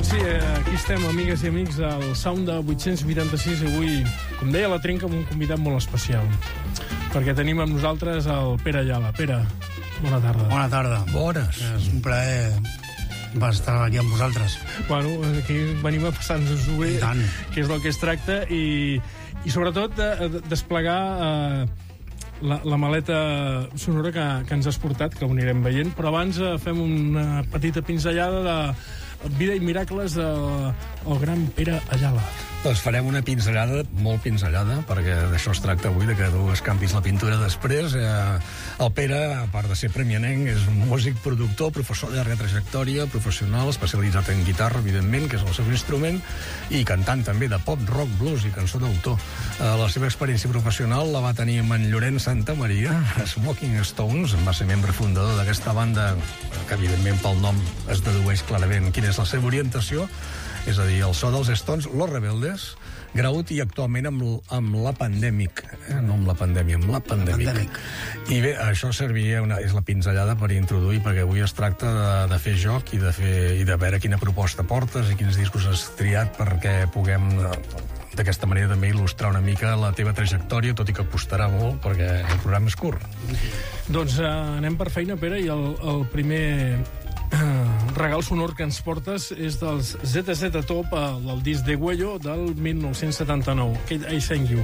Doncs sí, aquí estem, amigues i amics, al Sound de 886, i avui, com deia la Trenca, amb un convidat molt especial, perquè tenim amb nosaltres el Pere Ayala. Pere, bona tarda. Bona tarda. Bones. És un plaer estar aquí amb vosaltres. Bueno, aquí venim a passar-nos-ho bé, que és del que es tracta, i sobretot desplegar la maleta sonora que ens has portat, que ho anirem veient, però abans fem una petita pinzellada de vida i miracles del gran Pere Ayala. Doncs farem una pinzellada, molt pinzellada, perquè d'això es tracta avui, de que tu escampis la pintura després. El Pere, a part de ser premianenc, és un músic, productor, professor de llarga trajectòria, professional, especialitzat en guitarra, evidentment, que és el seu instrument, i cantant també de pop, rock, blues i cançó d'autor. La seva experiència professional la va tenir amb en Llorenç Santamaria, Smoking Stones, va ser membre fundador d'aquesta banda, que evidentment pel nom es dedueix clarament quina és la seva orientació, és a dir, el so dels Stones, Los Rebeldes, graüt i actualment amb la Pandemic. No amb la pandèmia, amb la Pandemic. I bé, això serviria, és la pinzellada per introduir, perquè avui es tracta de fer joc i de veure quina proposta portes i quins discos has triat perquè puguem d'aquesta manera també il·lustrar una mica la teva trajectòria, tot i que costarà molt perquè el programa és curt. Doncs anem per feina, Pere, i el primer regal sonor que ens portes és dels ZZ Top, del disc de Huello del 1979, I Thank You.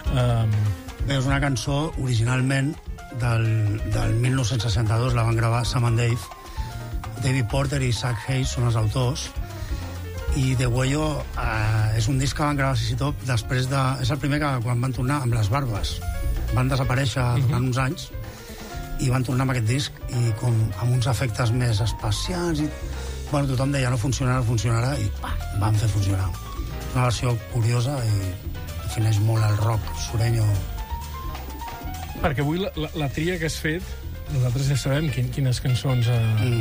Bé, és una cançó originalment del 1962, la van gravar Sam and Dave. David Porter i Zach Hayes són els autors, i The Huello és un disc que van gravar ZZ Top després de... És el primer que quan van tornar amb les barbes. Van desaparèixer durant uns anys i van tornar amb aquest disc, i com amb uns efectes més espacials, i bueno, tothom deia no funcionarà, i van fer funcionar. Una versió curiosa i defineix molt el rock sureño. Perquè avui la tria que has fet, nosaltres ja sabem quines cançons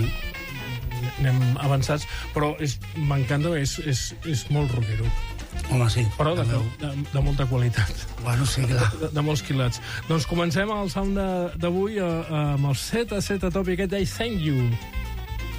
anem avançats, però m'encanta, és molt rockero. Home, sí. Però de molta qualitat. Bueno, sí, clar. De molts quilats. Doncs comencem el sound d'avui amb el ZZ Top i aquest I Thank You.